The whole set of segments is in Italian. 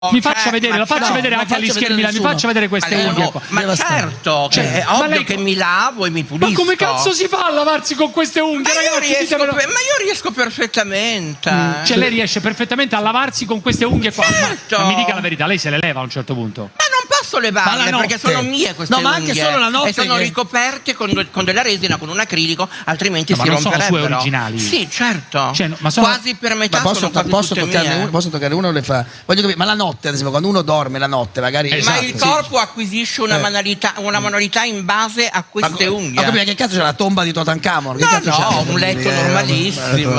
Mi faccia vedere, la faccia vedere anche agli schermi, mi faccia vedere queste unghie qua. Ma certo, è ovvio che mi lavo e mi pulisco. Ma come cazzo si fa a lavarsi con queste unghie, ragazzi? Ma io riesco perfettamente. Cioè lei riesce perfettamente a lavarsi con queste unghie qua? Certo. Ma mi dica la verità, lei se le leva a un certo punto? Ma non posso levarle perché sono mie queste unghie. No, ma anche solo la notte. E sono ricoperte con della resina, con un acrilico, altrimenti si romperebbero. Ma non sono sue originali? Sì, certo. Cioè, ma sono... Quasi per metà posso toccare uno le fa. Voglio capire, ma la notte, ad esempio, quando uno dorme la notte, magari. Ma il corpo acquisisce una manualità in base a queste unghie. Ma capire che cazzo c'è la tomba di Tutankhamon? No, un letto normalissimo.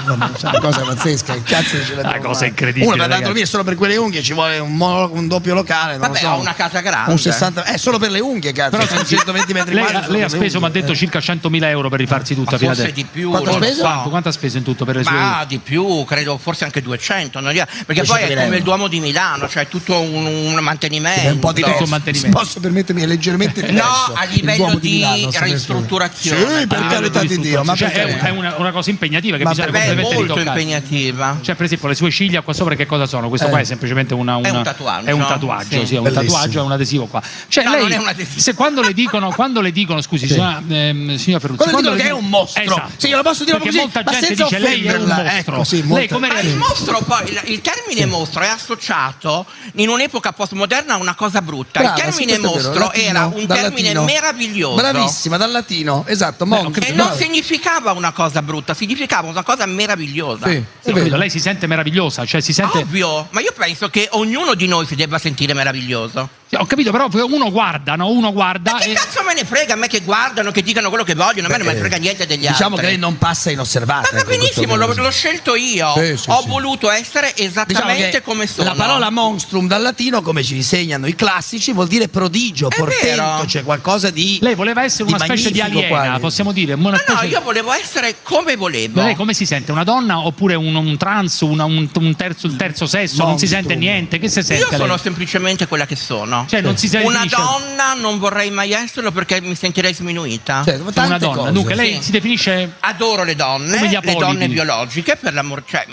Una cosa pazzesca, che cazzo c'è una cosa incredibile. Uno per andare a dormire solo per quelle unghie ci vuole un doppio locale. Vabbè, ho una casa grande. Un 60, solo per le unghie, cazzo. Però 120 metri quadri. Lei ha speso, mi ha detto, circa 100.000 euro per rifarsi tutta fino forse di più. Quanto ha speso? Quanto ha speso in tutto per le sue? Ma di più, credo forse anche 200. Perché poi è come il Duomo di Milano, cioè tutto un mantenimento. È un po' di mantenimento. Posso permettermi, è leggermente diverso. No, a livello di ristrutturazione. Sì, per carità di Dio. Ma cioè, è una cosa impegnativa che bisogna completamente molto ritoccare. impegnativa. Cioè, per esempio, le sue ciglia qua sopra che cosa sono? Questo qua è semplicemente è un tatuaggio. È un tatuaggio, sì, è un tatuaggio, è un adesivo qua. Cioè, no, lei, non è un adesivo. Se quando le dicono, scusi, signora Ferruzzi, quando dicono che è un mostro. Esatto. Sì, io lo posso dire perché così, molta ma gente senza dice lei è un offenderla. mostro. Lei come ma il mostro poi, il termine mostro è associato in un'epoca postmoderna a una cosa brutta. Brava, il termine sì, mostro latino, era un termine latino. meraviglioso. Bravissima, dal latino, esatto. E non significava una cosa brutta, significava una cosa meravigliosa. Sì, lei si sente meravigliosa, cioè si sente... Ovvio, ma io penso che ognuno di noi si debba sentire meraviglioso. Sì, ho capito, però uno guarda, no? Uno guarda. Ma che cazzo me ne frega a me che guardano, che dicano quello che vogliono, a me non me ne frega niente degli altri. Diciamo che lei non passa inosservata. Ma va benissimo, l'ho scelto io. Ho voluto essere esattamente come sono. La parola monstrum dal latino, come ci insegnano i classici, vuol dire prodigio, portento, c'è qualcosa di. Lei voleva essere una specie di aliena, possiamo dire. No, io volevo essere come volevo. Ma lei come si sente? Una donna oppure un trans, il terzo sesso? Non si sente niente? Che si sente? Io sono semplicemente quella che sono. Cioè, non si sente una donna non vorrei mai esserlo perché mi sentirei sminuita. Una donna. Dunque, lei si definisce. Adoro le donne biologiche, per l'amor. Cioè,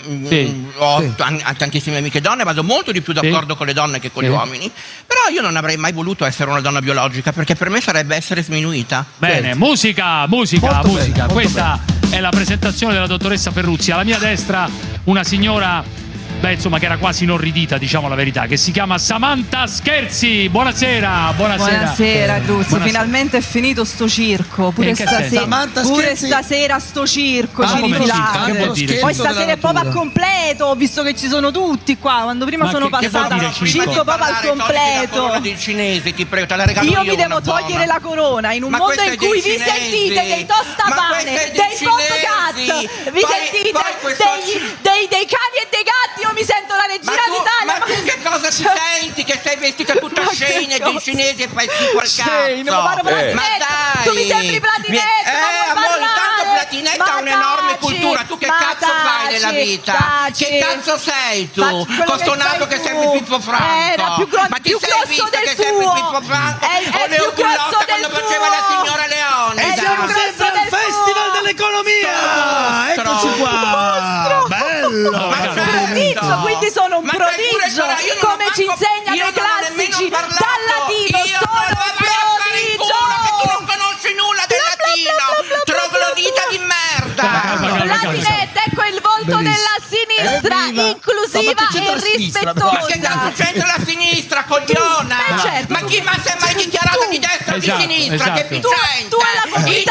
ho tantissime amiche donne, vado molto di più d'accordo con le donne che con gli uomini. Però io non avrei mai voluto essere una donna biologica perché per me sarebbe essere sminuita. Bene, musica. Questa è la presentazione della dottoressa Ferruzzi. Alla mia destra una signora, insomma, che era quasi inorridita, diciamo la verità, che si chiama Samantha Scherzi. Buonasera. Buonasera Luzzi, finalmente è finito sto circo. Pure stasera sto circo ci rifilate. Poi stasera è proprio al completo, ho visto che ci sono tutti qua. Quando prima sono passata circo proprio al completo. Cinese, ti prego, te la regalo io mi devo togliere la corona in un mondo in cui vi sentite dei tostapane, dei podcast, vi sentite dei cani e dei gatti. Io mi sento la regina d'Italia. Ma tu che cosa ti senti? Che sei vestita tutta scena dei cinesi e fai schifo al cazzo? Ma dai! Tu mi sembri Platinetta! Amore, intanto Platinetta ha un'enorme cultura. Tu che cazzo fai nella vita? Che cazzo sei tu? Costonato che sei Pippo Franco? Ma ti sei vista che sei Pippo Franco? O Leo Gullotta quando faceva la signora Leone? Siamo sempre al Festival dell'Economia! Eccoci qua! Bello! Quindi sono un prodigio, come ci insegnano i classici dal latino, sono un prodigio! Che tu non conosci nulla del latino, troglodita di merda! Platinetta, ecco il volto della sinistra, inclusiva e rispettosa. Ma che cazzo c'entra la sinistra, cogliona? Ma chi mai si è mai dichiarato di destra o di sinistra? Che piccente! Tu alla comunità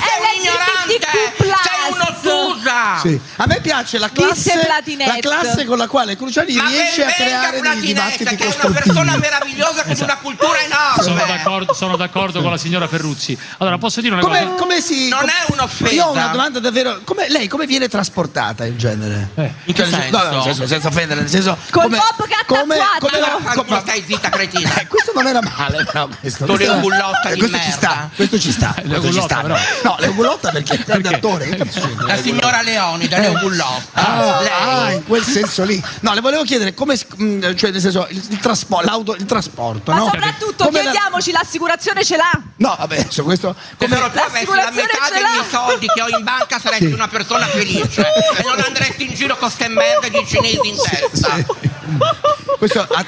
LGBTQ+. Sei un'ottusa! Sì. A me piace la classe con la quale Cruciani riesce a creare dei dibattiti che è una costruttivi. persona meravigliosa con una cultura enorme. Sono d'accordo con la signora Ferruzzi. Allora, posso dire una cosa? Non è un'offesa. Io ho una domanda davvero. Lei come viene trasportata in genere? In che senso? No, nel senso, senza offendere, nel senso. Col Bobcat come stai zitta, cretina? Questo non era male, però. Tu Leo Gullotta di merda. Questo ci sta. No, Leo Gullotta perché è un attore. La signora Leoni da Leo Gullotta. In quel senso lì. No, le volevo chiedere come, cioè nel senso il trasporto, ma no? soprattutto chiediamoci, l'assicurazione ce l'ha? No, vabbè, adesso questo come tu avessi la metà dei miei soldi che ho in banca saresti una persona felice e non andresti in giro con ste merde di cinesi in testa. Questo